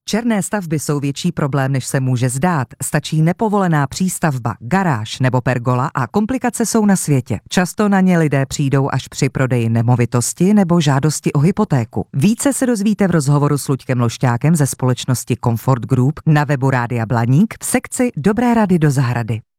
Černé stavby jsou větší problém, než se může zdát. Stačí nepovolená přístavba, garáž nebo pergola a komplikace jsou na světě. Často na ně lidé přijdou až při prodeji nemovitosti nebo žádosti o hypotéku. Více se dozvíte v rozhovoru s Luďkem Lošťákem ze společnosti Comfort Group na webu Rádia Blaník v sekci Dobré rady do zahrady.